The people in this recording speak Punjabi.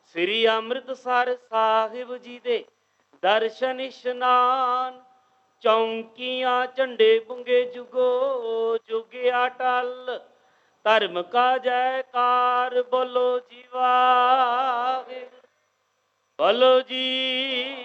ਸ੍ਰੀ ਅੰਮ੍ਰਿਤਸਰ ਸਾਹਿਬ ਜੀ ਦੇ ਦਰਸ਼ਨ ਇਸ਼ਨਾਨ, ਚੌਂਕੀਆਂ ਝੰਡੇ ਪੁੰਗੇ ਜੁਗੋ ਜੁਗਿਆ ਟਲ। ਧਰਮ ਕਾ ਜੈਕਾਰ ਬੋਲੋ ਜੀ ਵਾਹਿਗੁਰੂ, ਬੋਲੋ ਜੀ